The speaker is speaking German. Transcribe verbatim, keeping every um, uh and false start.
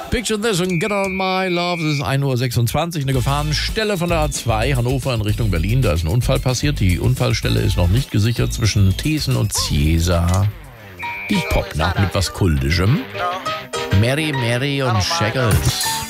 Picture this and get on my love. Es ist ein Uhr sechsundzwanzig, eine Gefahrenstelle von der A zwei, Hannover in Richtung Berlin. Da ist ein Unfall passiert. Die Unfallstelle ist noch nicht gesichert zwischen Thesen und Ciesa. Ich pop nach mit was Kultischem. Mary, Mary und Shaggles.